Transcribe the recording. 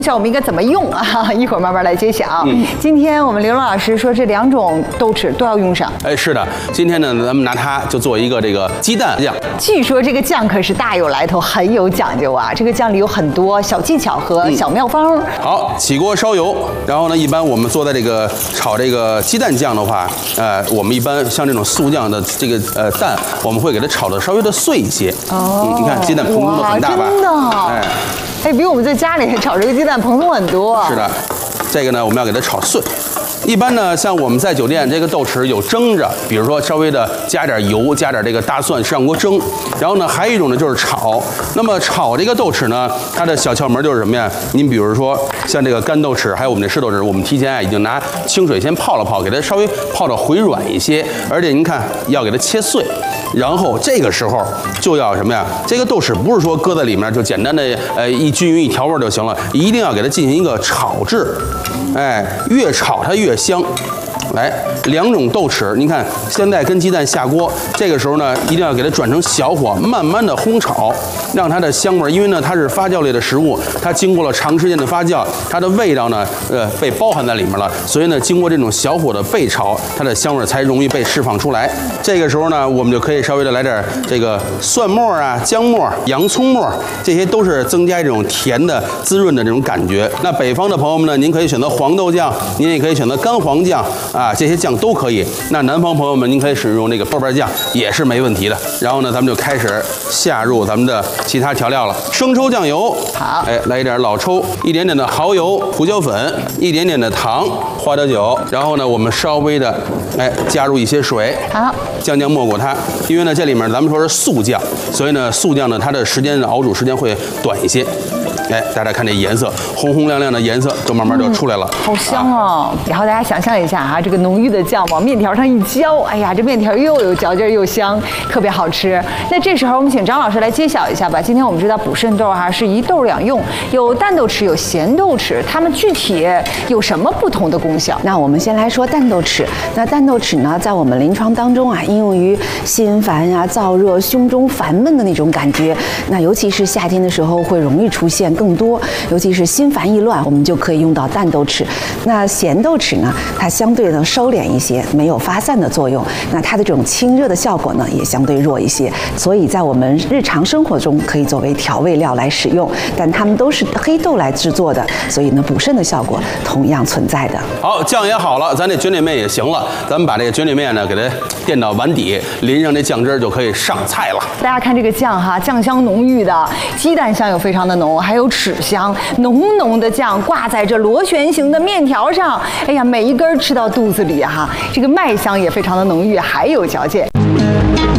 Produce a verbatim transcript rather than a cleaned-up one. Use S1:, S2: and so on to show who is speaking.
S1: 像我们应该怎么用啊？一会儿慢慢来揭晓。嗯，今天我们刘老师说这两种豆豉都要用上。
S2: 哎，是的，今天呢，咱们拿它就做一个这个鸡蛋酱。
S1: 据说这个酱可是大有来头，很有讲究啊。这个酱里有很多小技巧和小妙方。嗯、
S2: 好，起锅烧油，然后呢，一般我们做在这个炒这个鸡蛋酱的话，呃，我们一般像这种素酱的这个呃蛋，我们会给它炒的稍微的碎一些。哦，嗯、你看鸡蛋蓬松的很大吧？
S1: 真的。
S2: 哎。
S1: 哎，比我们在家里炒这个鸡蛋蓬松很多。
S2: 是的，这个呢，我们要给它炒碎。一般呢，像我们在酒店，这个豆豉有蒸着，比如说稍微的加点油，加点这个大蒜上锅蒸。然后呢，还有一种呢就是炒。那么炒这个豆豉呢，它的小窍门就是什么呀？您比如说像这个干豆豉，还有我们的湿豆豉，我们提前啊已经拿清水先泡了泡，给它稍微泡到回软一些，而且您看要给它切碎。然后这个时候就要什么呀？这个豆豉不是说搁在里面就简单的呃一均匀一调味就行了，一定要给它进行一个炒制，哎，越炒它越香。来，两种豆豉，您看现在跟鸡蛋下锅，这个时候呢，一定要给它转成小火，慢慢的烘炒，让它的香味，因为呢它是发酵类的食物，它经过了长时间的发酵，它的味道呢，呃，被包含在里面了，所以呢，经过这种小火的焙炒，它的香味才容易被释放出来。这个时候呢，我们就可以稍微的来点这个蒜末啊、姜末、洋葱末，这些都是增加这种甜的、滋润的这种感觉。那北方的朋友们呢，您可以选择黄豆酱，您也可以选择干黄酱。啊，这些酱都可以。那南方朋友们，您可以使用那个豆瓣酱，也是没问题的。然后呢，咱们就开始下入咱们的其他调料了。生抽、酱油，
S1: 好，
S2: 哎，来一点老抽，一点点的蚝油、胡椒粉，一点点的糖、花雕酒。然后呢，我们稍微的，哎，加入一些水，
S1: 好，
S2: 将将没过它。因为呢，这里面咱们说是素酱，所以呢，素酱呢，它的时间熬煮时间会短一些。哎，大家看这颜色，红红亮亮的颜色就慢慢就出来了，
S1: 嗯、好香哦！啊、然后大家想象一下啊，这个浓郁的酱往面条上一浇，哎呀，这面条又有嚼劲又香，特别好吃。那这时候我们请张老师来揭晓一下吧。今天我们知道补肾豆哈、啊、是一豆两用，有淡豆豉，有咸豆豉，它们具体有什么不同的功效？
S3: 那我们先来说淡豆豉。那淡豆豉呢，在我们临床当中啊，应用于心烦呀、啊、燥热、胸中烦闷的那种感觉。那尤其是夏天的时候，会容易出现更多，尤其是心烦意乱，我们就可以用到淡豆豉。那咸豆豉呢，它相对能收敛一些，没有发散的作用。那它的这种清热的效果呢，也相对弱一些。所以在我们日常生活中可以作为调味料来使用，但它们都是黑豆来制作的，所以呢，补肾的效果同样存在的。
S2: 好，酱也好了，咱这卷卷面也行了，咱们把这个卷卷面呢给它垫到碗底，淋上这酱汁就可以上菜了。
S1: 大家看这个酱哈，酱香浓郁的，鸡蛋香又非常的浓，还有豉香，浓浓的酱挂在这螺旋形的面条上，哎呀，每一根吃到肚子里哈，这个麦香也非常的浓郁，还有嚼劲。